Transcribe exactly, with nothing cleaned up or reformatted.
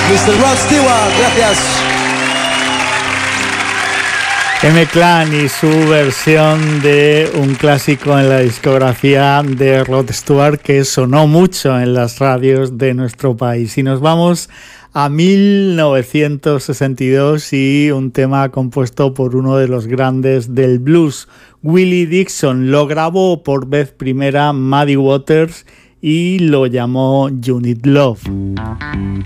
mister Rod Stewart, gracias. M-Clan y su versión de un clásico en la discografía de Rod Stewart que sonó mucho en las radios de nuestro país. Y nos vamos a mil novecientos sesenta y dos y un tema compuesto por uno de los grandes del blues, Willie Dixon. Lo grabó por vez primera Muddy Waters y lo llamó You Need Love.